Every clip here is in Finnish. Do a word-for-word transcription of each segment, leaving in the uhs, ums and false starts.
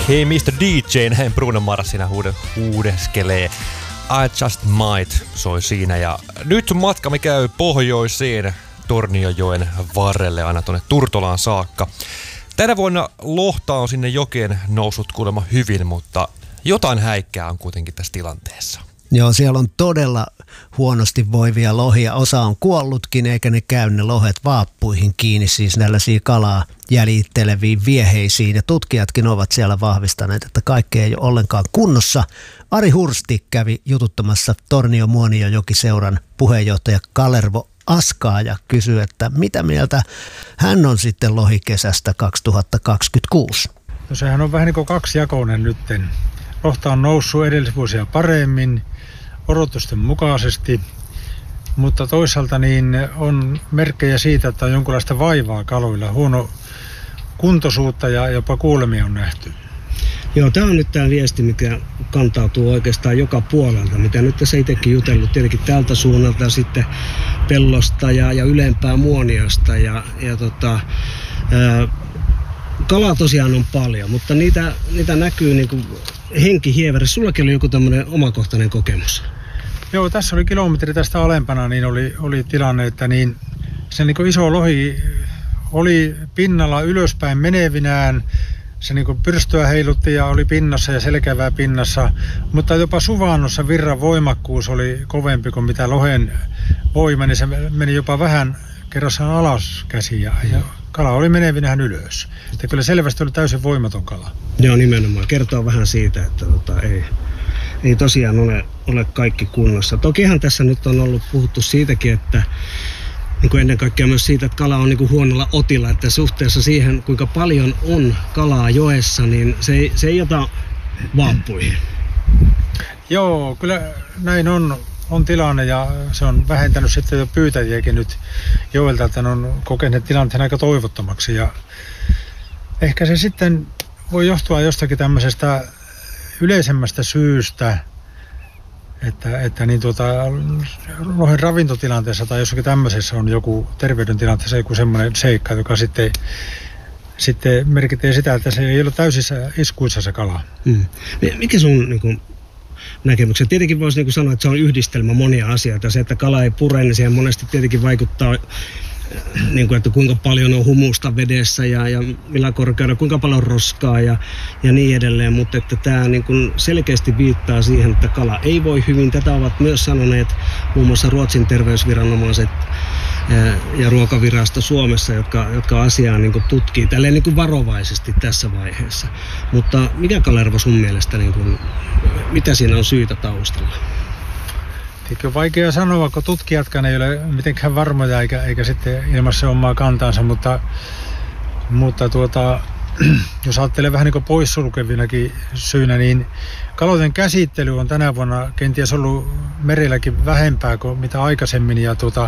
Hei mister D J, näin Bruno Mars siinä huude, huudeskelee. I Just Might soi siinä ja nyt matkamme käy pohjoiseen Tornionjoen varrelle aina tuonne Turtolaan saakka. Tänä vuonna lohta on sinne jokeen noussut kuulemma hyvin, mutta jotain häikkää on kuitenkin tässä tilanteessa. Joo, siellä on todella huonosti voivia lohia. Osa on kuollutkin, eikä ne käy ne lohet vaappuihin kiinni, siis tällaisiin kalaa jäljitteleviin vieheisiin. Ja tutkijatkin ovat siellä vahvistaneet, että kaikki ei ole ollenkaan kunnossa. Ari Hursti kävi jututtamassa Tornion Muonionjoki-seuran puheenjohtaja Kalervo Askaa ja kysyi, että mitä mieltä hän on sitten lohikesästä kaksituhattakaksikymmentäkuusi. No sehän on vähän niin kuin kaksijakoinen nytten. Lohta on noussut edellisvuosia paremmin, odotusten mukaisesti, mutta toisaalta niin on merkkejä siitä, että on jonkinlaista vaivaa kaloilla, huono kuntoisuutta ja jopa kuolemia on nähty. Joo, tämä on nyt tämä viesti, mikä kantautuu oikeastaan joka puolelta, mitä nyt tässä itsekin jutellut tietenkin tältä suunnalta ja sitten Pellosta ja, ja ylempää Muoniosta ja, ja tota, ää, kalaa tosiaan on paljon, mutta niitä, niitä näkyy niin kuin henkihieverissä. Sullakin oli joku tämmöinen omakohtainen kokemus. Joo, tässä oli kilometri tästä alempana, niin oli, oli tilanne, että niin, se niin kuin iso lohi oli pinnalla ylöspäin menevinään. Se niin kuin pyrstöä heilutti ja oli pinnassa ja selkävää pinnassa, mutta jopa suvannossa virran voimakkuus oli kovempi kuin mitä lohen voima, niin se meni jopa vähän kerrassaan alas käsiin ja, ja kala oli menevinään ylös. Että kyllä selvästi oli täysin voimaton kala. Joo, nimenomaan. Kertoo vähän siitä, että tota, ei, ei tosiaan ole, ole kaikki kunnossa. Tokihan tässä nyt on ollut puhuttu siitäkin, että niin kuin ennen kaikkea myös siitä, että kala on niin kuin huonolla otilla, että suhteessa siihen, kuinka paljon on kalaa joessa, niin se ei, se ei ota vaappuihin. Joo, kyllä näin on, on tilanne ja se on vähentänyt sitten jo pyytäjiäkin nyt joelta, että ne on kokeneet tilanteen aika toivottomaksi. Ja ehkä se sitten voi johtua jostakin tämmöisestä yleisemmästä syystä, Että, että niin tuota, lohen ravintotilanteessa tai jossakin tämmöisessä on joku terveydentilanteessa joku semmoinen seikka, joka sitten, sitten merkitsee sitä, että se ei ole täysissä iskuissa se kala. Mm. Mikä sun niin kuin näkemykset? Tietenkin voisi niin kuin sanoa, että se on yhdistelmä monia asioita. Se, että kala ei pure, niin siihen monesti tietenkin vaikuttaa, niin kuin, että kuinka paljon on humusta vedessä ja, ja millä korkeudella, kuinka paljon roskaa ja, ja niin edelleen. Mutta että tämä niin kuin selkeästi viittaa siihen, että kala ei voi hyvin. Tätä ovat myös sanoneet muun muassa Ruotsin terveysviranomaiset ja ruokavirasto Suomessa, jotka, jotka asiaa niin kuin tutkii tälleen niin kuin varovaisesti tässä vaiheessa. Mutta mikä, Kalervo, sun mielestä, niin kuin, mitä siinä on syytä taustalla? Eikö vaikea sanoa, kun tutkijatkaan ei ole mitenkään varmoja eikä, eikä sitten ilmassa omaa kantaansa, mutta, mutta tuota, jos ajattelee vähän niin kuin poissulkevinakin syynä, niin kalojen käsittely on tänä vuonna kenties ollut merelläkin vähempää kuin mitä aikaisemmin. Ja tuota,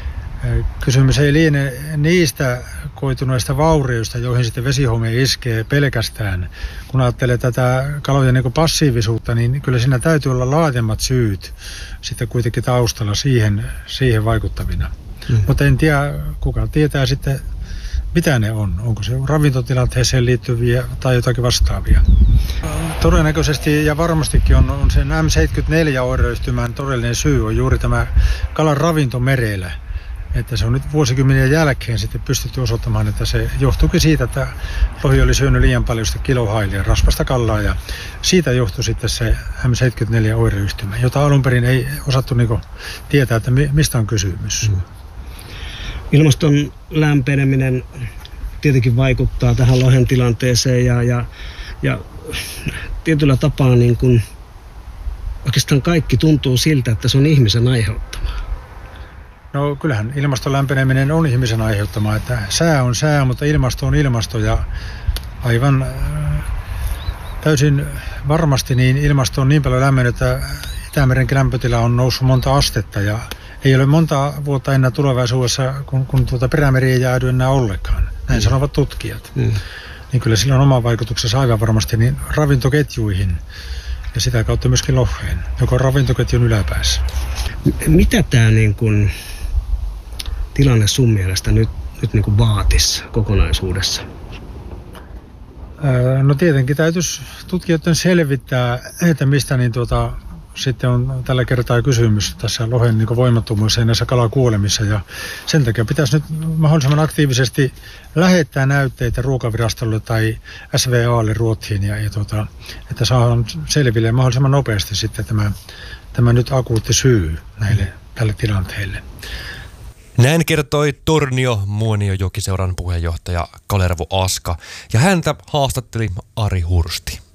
kysymys ei liene niistä koituneista vaurioista, joihin sitten vesihome iskee pelkästään. Kun ajattelee tätä kalojen niin kuin passiivisuutta, niin kyllä siinä täytyy olla laajemmat syyt sitten kuitenkin taustalla siihen, siihen vaikuttavina. Mm. Mutta en tiedä, kuka tietää sitten, mitä ne on. Onko se ravintotilanteeseen liittyviä tai jotakin vastaavia. Todennäköisesti ja varmastikin on, on sen M seitsemänkymmentäneljä-oireistymän todellinen syy on juuri tämä kalan ravinto merellä. Että se on nyt vuosikymmenien jälkeen sitten pystytty osoittamaan, että se johtuukin siitä, että lohi oli syönyt liian paljon sitä kilohailia, rasvasta kallaa ja siitä johtui sitten se M seitsemänkymmentäneljä-oireyhtymä, jota alun perin ei osattu niinku tietää, että mistä on kysymys. Mm. Ilmaston lämpeneminen tietenkin vaikuttaa tähän lohen tilanteeseen ja, ja, ja tietyllä tapaa niin kuin oikeastaan kaikki tuntuu siltä, että se on ihmisen aiheuttamaa. No kyllähän ilmaston lämpeneminen on ihmisen aiheuttama, että sää on sää, mutta ilmasto on ilmasto ja aivan täysin varmasti niin ilmasto on niin paljon lämmennyt, että Itämerenkin lämpötila on noussut monta astetta ja ei ole monta vuotta enää tulevaisuudessa, kun, kun tuota perämeri ei jäädy enää ollenkaan. Näin mm. sanovat tutkijat. Mm. Niin kyllä sillä on oma vaikutuksensa aivan varmasti niin ravintoketjuihin ja sitä kautta myöskin loheen, joka on ravintoketjun yläpäässä. Mitä tämä niin kun tilanne sun mielestä nyt, nyt niin kuin vaatisi kokonaisuudessa? No tietenkin täytyisi tutkijoiden selvittää, että mistä niin tuota, sitten on tällä kertaa kysymys tässä lohen niin voimattomuudessa ja näissä kalakuolemissa. Ja sen takia pitäisi nyt mahdollisimman aktiivisesti lähettää näytteitä Ruokavirastolle tai S V A:lle Ruotsiin, ja, ja tuota, että saadaan selville mahdollisimman nopeasti sitten tämä, tämä nyt akuutti syy näille, tälle tilanteelle. Näin kertoi Tornio Muonionjokiseuran puheenjohtaja Kalervo Aska, ja häntä haastatteli Ari Hursti.